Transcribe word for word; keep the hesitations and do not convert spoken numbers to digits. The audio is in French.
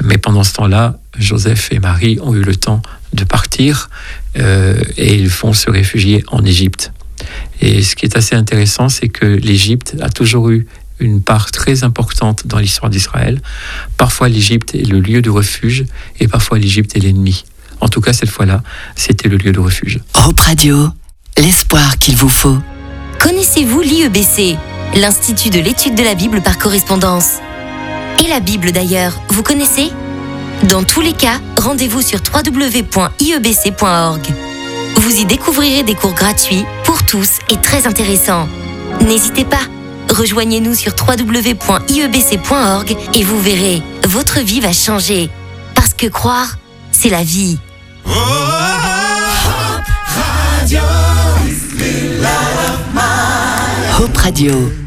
mais pendant ce temps-là, Joseph et Marie ont eu le temps de partir euh, et ils vont se réfugier en Égypte. Et ce qui est assez intéressant, c'est que l'Égypte a toujours eu une part très importante dans l'histoire d'Israël. Parfois, l'Égypte est le lieu de refuge et parfois, l'Égypte est l'ennemi. En tout cas, cette fois-là, c'était le lieu de refuge. Hope Radio, l'espoir qu'il vous faut. Connaissez-vous l'I E B C, l'Institut de l'étude de la Bible par correspondance? Et la Bible d'ailleurs, vous connaissez? Dans tous les cas, rendez-vous sur w w w point i e b c point org. Vous y découvrirez des cours gratuits pour tous et très intéressants. N'hésitez pas, rejoignez-nous sur w w w point i e b c point org et vous verrez, votre vie va changer. Parce que croire, c'est la vie. Oh, Hope Radio. Hope Radio.